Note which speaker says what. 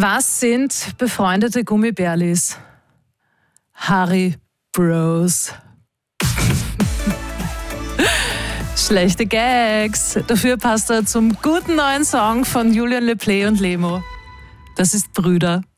Speaker 1: Was sind befreundete Gummibärlis? Harry Bros. Schlechte Gags. Dafür passt er zum guten neuen Song von Julian Le Play und Lemo. Das ist Brüder.